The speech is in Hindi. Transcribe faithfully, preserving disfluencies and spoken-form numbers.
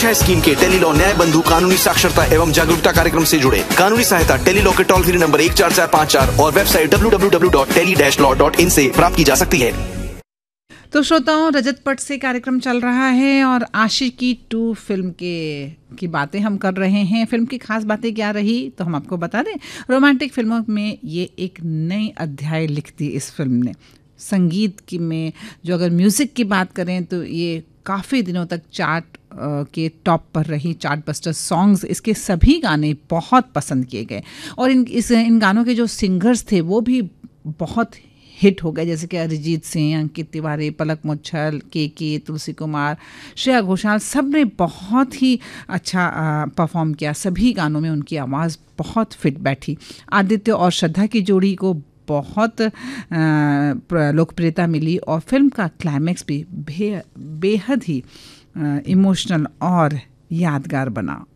स्कीम के टेलीलॉ न्याय बंधु कानूनी साक्षरता एवं जागरूकता कार्यक्रम से जुड़े। कानूनी सहायता टेलीलॉ के टोल फ्री नंबर एक चार चार पाँच चार और website W W W dot tele dash law dot in से प्राप्त की जा सकती है। तो श्रोताओं, रजत पट से कार्यक्रम चल रहा है और आशिकी टू फिल्म के की बातें हम कर रहे हैं। फिल्म की खास बातें क्या रही तो हम आपको बता दें। रोमांटिक फिल्मों में ये एक नई अध्याय लिख दी इस फिल्म ने। संगीत की में जो अगर म्यूज़िक की बात करें तो ये काफ़ी दिनों तक चार्ट के टॉप पर रही। चार्ट बस्टर सॉन्ग्स, इसके सभी गाने बहुत पसंद किए गए और इन इस इन गानों के जो सिंगर्स थे वो भी बहुत हिट हो गए, जैसे कि अरिजीत सिंह, अंकित तिवारी, पलक मुच्छल, के के, तुलसी कुमार, श्रेया घोषाल, सब ने बहुत ही अच्छा परफॉर्म किया। सभी गानों में उनकी आवाज़ बहुत फिट बैठी। आदित्य और श्रद्धा की जोड़ी को बहुत लोकप्रियता मिली और फिल्म का क्लाइमैक्स भी बे, बेहद ही इमोशनल और यादगार बना।